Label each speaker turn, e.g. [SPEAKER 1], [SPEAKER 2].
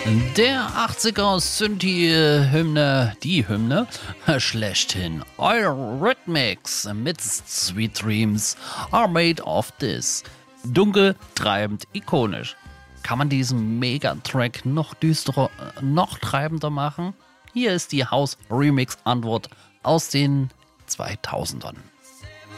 [SPEAKER 1] Der 80er Synthie-Hymne, die Hymne schlechthin. Eurythmics mit Sweet Dreams are made of this. Dunkel, treibend, ikonisch. Kann man diesen Megatrack noch düsterer, noch treibender machen? Hier ist die House-Remix-Antwort aus den 2000ern.